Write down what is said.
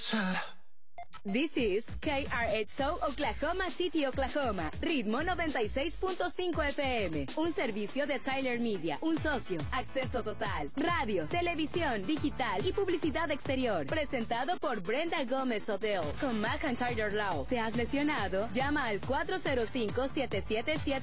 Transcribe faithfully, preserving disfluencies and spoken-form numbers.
casa. This is K R X O Oklahoma City, Oklahoma. Ritmo noventa y seis punto cinco F M. Un servicio de Tyler Media. Un socio. Acceso total. Radio, televisión, digital y publicidad exterior. Presentado por Brenda Gómez Odell. Con McIntyre Law. ¿Te has lesionado? Llama al cuatro cero cinco, siete siete siete